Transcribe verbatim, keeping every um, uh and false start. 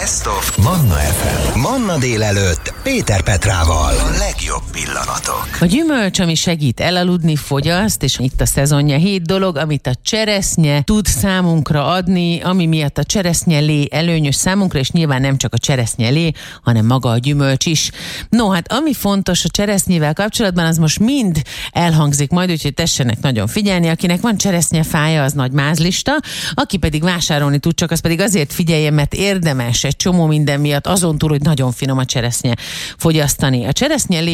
Best of Manna ef em. Manna délelőtt Péter Petrával. A legjobb pillanatok. A gyümölcs, ami segít elaludni, fogyaszt, és itt a szezonja. Hét dolog, amit a cseresznye tud számunkra adni, ami miatt a cseresznyelé előnyös számunkra, és nyilván nem csak a cseresznyelé, hanem maga a gyümölcs is. No, hát ami fontos a cseresznyével kapcsolatban, az most mind elhangzik majd, úgyhogy tessenek nagyon figyelni. Akinek van cseresznyefája, az nagy mázlista, aki pedig vásárolni tud, csak az pedig azért figyeljen, mert érdemes egy csomó minden miatt azon túl, hogy nagyon finom a cseresznye, fogyasztani. A cseresznyelé